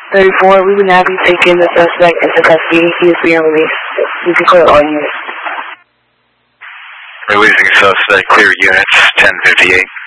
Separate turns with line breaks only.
34, we would now be taking the suspect into custody. He is being released. You can clear all units.
Releasing suspect, clear units, 1058.